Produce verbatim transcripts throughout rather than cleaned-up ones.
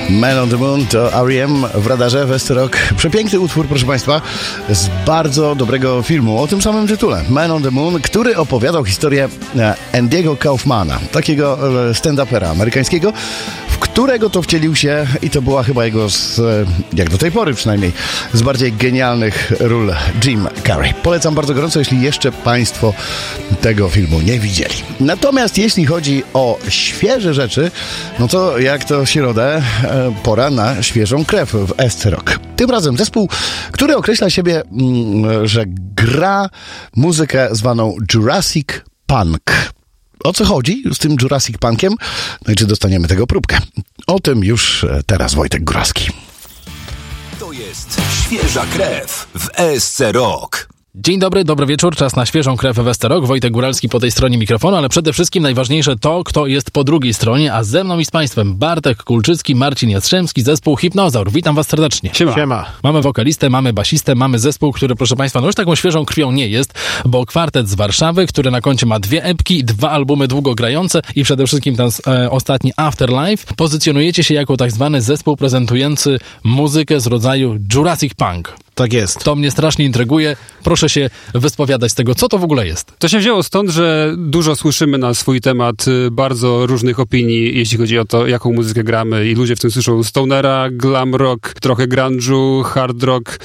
Man on the Moon to R E M w radarze West Rock. Przepiękny utwór, proszę Państwa, z bardzo dobrego filmu o tym samym tytule, Man on the Moon, który opowiadał historię Andy'ego Kaufmana, takiego stand-upera amerykańskiego, w którego to wcielił się i to była chyba jego, z, jak do tej pory przynajmniej, z bardziej genialnych ról Jim Carrey. Polecam bardzo gorąco, jeśli jeszcze Państwo tego filmu nie widzieli. Natomiast jeśli chodzi o świeże rzeczy, no to jak to środę, pora na świeżą krew w West Rock. Tym razem zespół, który określa siebie, że gra muzykę zwaną Jurassic Punk. O co chodzi z tym Jurassic Punkiem? No i czy dostaniemy tego próbkę? O tym już teraz Wojtek Góralski. To jest świeża krew w S C Rock. Dzień dobry, dobry wieczór, czas na świeżą krew w S C Rock. Wojtek Góralski po tej stronie mikrofonu, ale przede wszystkim najważniejsze to, kto jest po drugiej stronie, a ze mną i z Państwem Bartek Kulczycki, Marcin Jastrzębski, zespół Hipnozaur. Witam Was serdecznie. Siema. Siema. Mamy wokalistę, mamy basistę, mamy zespół, który, proszę Państwa, no już taką świeżą krwią nie jest, bo kwartet z Warszawy, który na koncie ma dwie epki, dwa albumy długogrające i przede wszystkim ten e, ostatni Afterlife. Pozycjonujecie się jako tak zwany zespół prezentujący muzykę z rodzaju Jurassic Punk. Tak jest. To mnie strasznie intryguje. Proszę się wyspowiadać z tego, co to w ogóle jest. To się wzięło stąd, że dużo słyszymy na swój temat bardzo różnych opinii, jeśli chodzi o to, jaką muzykę gramy i ludzie w tym słyszą stonera, glam rock, trochę grunge'u, hard rock,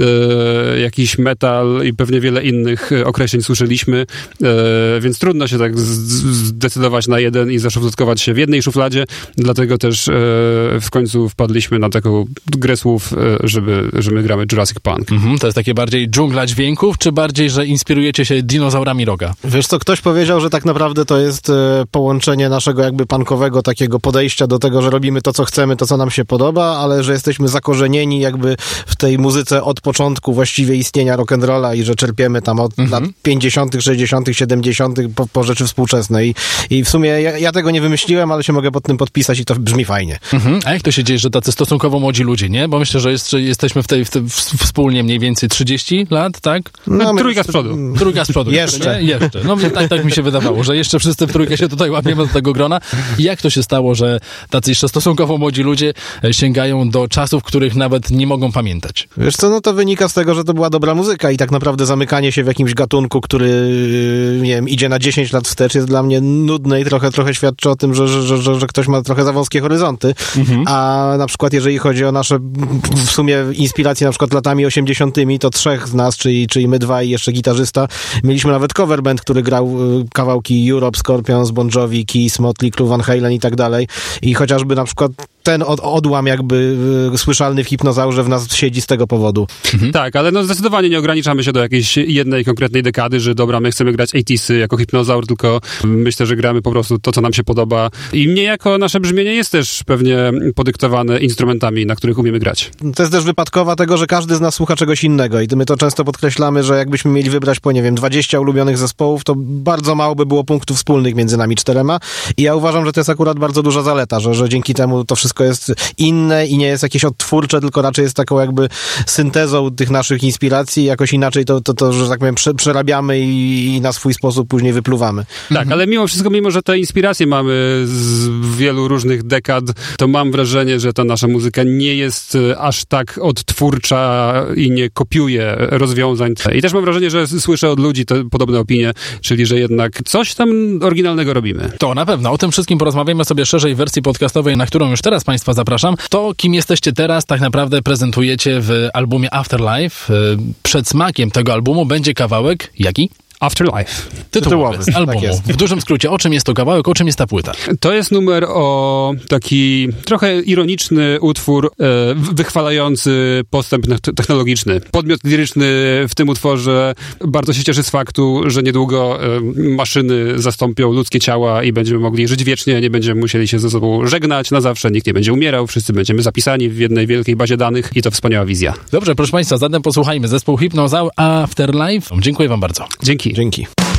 e, jakiś metal i pewnie wiele innych określeń słyszeliśmy, e, więc trudno się tak zdecydować na jeden i zaszufladkować się w jednej szufladzie, dlatego też e, w końcu wpadliśmy na taką grę słów, e, żeby, że my gramy Jurassic Punk. Mhm, to jest takie bardziej dżungla dźwięków, czy bardziej, że inspirujecie się dinozaurami rocka? Wiesz co, ktoś powiedział, że tak naprawdę to jest e, połączenie naszego jakby punkowego takiego podejścia do tego, że robimy to, co chcemy, to, co nam się podoba, ale że jesteśmy zakorzenieni jakby w tej muzyce od początku właściwie istnienia rock'n'rolla i że czerpiemy tam od mhm. lat pięćdziesiątych, sześćdziesiątych, siedemdziesiątych po, po rzeczy współczesne. I, i w sumie ja, ja tego nie wymyśliłem, ale się mogę pod tym podpisać i to brzmi fajnie. Mhm. A jak to się dzieje, że tacy stosunkowo młodzi ludzie, nie? Bo myślę, że jest, że jesteśmy w tej, w tej w, wspólnie mniej więcej trzydzieści lat, tak? No, no trójka z przodu. Trójka z przodu. Jeszcze. Nie? Jeszcze. No tak, tak mi się wydawało, że jeszcze wszyscy w trójkę się tutaj łapiemy do tego grona. I jak to się stało, że tacy jeszcze stosunkowo młodzi ludzie sięgają do czasów, których nawet nie mogą pamiętać? Wiesz co, no to wynika z tego, że to była dobra muzyka i tak naprawdę zamykanie się w jakimś gatunku, który, nie wiem, idzie na dziesięć lat wstecz, jest dla mnie nudne i trochę, trochę świadczy o tym, że, że, że, że ktoś ma trochę za wąskie horyzonty. Mhm. A na przykład jeżeli chodzi o nasze w sumie inspiracje na przykład latami osiemdziesiątymi, to trzech z nas, czyli, czyli my dwa i jeszcze gitarzysta, mieliśmy nawet cover band, który grał kawałki Europe, Scorpions, Bon Jovi, Kiss, Motley Crue, Van Halen i tak dalej. I chociażby na przykład ten od, odłam jakby y, słyszalny w Hipnozaurze w nas siedzi z tego powodu. Mhm. Tak, ale no zdecydowanie nie ograniczamy się do jakiejś jednej konkretnej dekady, że dobra, my chcemy grać osiemdziesiątych jako Hipnozaur, tylko myślę, że gramy po prostu to, co nam się podoba. I mnie jako nasze brzmienie jest też pewnie podyktowane instrumentami, na których umiemy grać. To jest też wypadkowa tego, że każdy z nas słucha czegoś innego i my to często podkreślamy, że jakbyśmy mieli wybrać po, nie wiem, dwadzieścia ulubionych zespołów, to bardzo mało by było punktów wspólnych między nami czterema i ja uważam, że to jest akurat bardzo duża zaleta, że, że dzięki temu to wszystko jest inne i nie jest jakieś odtwórcze, tylko raczej jest taką jakby syntezą tych naszych inspiracji i jakoś inaczej to, to, to że tak powiem, prze, przerabiamy i, i na swój sposób później wypluwamy. Tak, mhm. ale mimo wszystko, mimo że te inspiracje mamy z wielu różnych dekad, to mam wrażenie, że ta nasza muzyka nie jest aż tak odtwórcza i nie kopiuje rozwiązań. I też mam wrażenie, że słyszę od ludzi te podobne opinie, czyli że jednak coś tam oryginalnego robimy. To na pewno. O tym wszystkim porozmawiamy sobie szerzej w wersji podcastowej, na którą już teraz Państwa zapraszam. To, kim jesteście teraz, tak naprawdę prezentujecie w albumie Afterlife. Przed smakiem tego albumu będzie kawałek, jaki? Afterlife. Tytułowy z albumu. Tak w dużym skrócie, o czym jest to kawałek, o czym jest ta płyta? To jest numer o taki trochę ironiczny utwór e, wychwalający postęp technologiczny. Podmiot liryczny w tym utworze bardzo się cieszy z faktu, że niedługo e, maszyny zastąpią ludzkie ciała i będziemy mogli żyć wiecznie, nie będziemy musieli się ze sobą żegnać na zawsze, nikt nie będzie umierał, wszyscy będziemy zapisani w jednej wielkiej bazie danych i to wspaniała wizja. Dobrze, proszę Państwa, zatem posłuchajmy zespół Hipnozaur Afterlife. Dziękuję Wam bardzo. Dzięki. Dzięki.